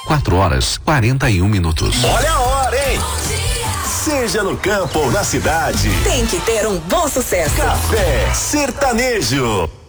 4h41. Olha a hora, hein? Seja no campo ou na cidade, tem que ter um bom sucesso. Café Sertanejo.